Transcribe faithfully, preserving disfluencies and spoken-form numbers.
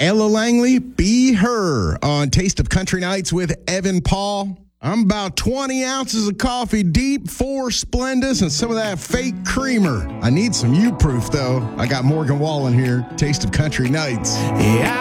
Ella Langley, Be Her on Taste of Country Nights with Evan Paul. I'm about twenty ounces of coffee deep, four Splendas, and some of that fake creamer. I need some U-proof, though. I got Morgan Wallen here, Taste of Country Nights. Yeah.